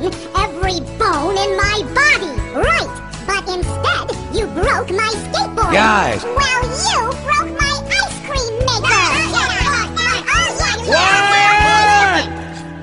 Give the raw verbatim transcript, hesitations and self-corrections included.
broken every bone in my body. Right. But instead, you broke my skateboard. Guys. Well, you broke